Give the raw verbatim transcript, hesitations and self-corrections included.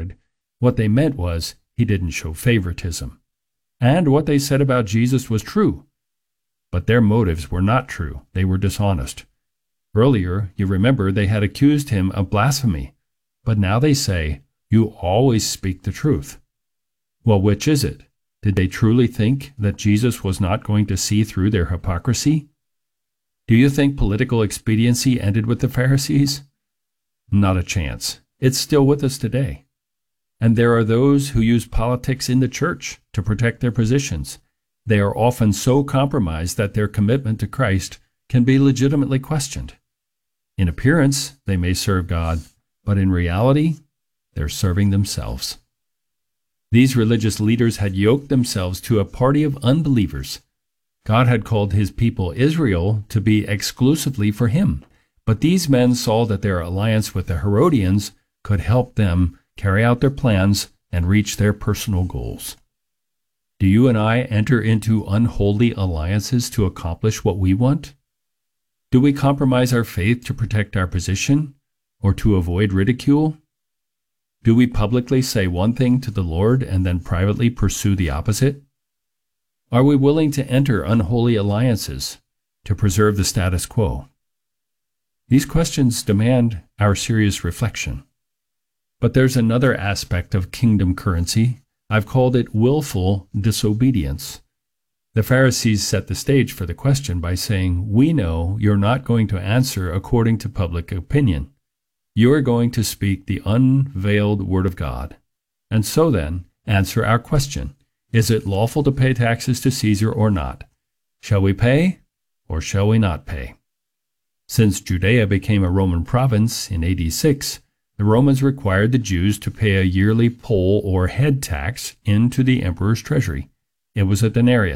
started, what they meant was he didn't show favoritism. And what they said about Jesus was true. But their motives were not true. They were dishonest. Earlier, you remember, they had accused him of blasphemy. But now they say, you always speak the truth. Well, which is it? Did they truly think that Jesus was not going to see through their hypocrisy? Do you think political expediency ended with the Pharisees? Not a chance. It's still with us today. And there are those who use politics in the church to protect their positions. They are often so compromised that their commitment to Christ can be legitimately questioned. In appearance, they may serve God, but in reality, they're serving themselves. These religious leaders had yoked themselves to a party of unbelievers. God had called his people Israel to be exclusively for him, but these men saw that their alliance with the Herodians could help them carry out their plans and reach their personal goals. Do you and I enter into unholy alliances to accomplish what we want? Do we compromise our faith to protect our position or to avoid ridicule? Do we publicly say one thing to the Lord and then privately pursue the opposite? Are we willing to enter unholy alliances to preserve the status quo? These questions demand our serious reflection. But there's another aspect of kingdom currency. I've called it willful disobedience. The Pharisees set the stage for the question by saying, we know you're not going to answer according to public opinion. You are going to speak the unveiled word of God. And so then, answer our question. Is it lawful to pay taxes to Caesar or not? Shall we pay or shall we not pay? Since Judea became a Roman province in A D six, the Romans required the Jews to pay a yearly poll or head tax into the emperor's treasury. It was a denarius.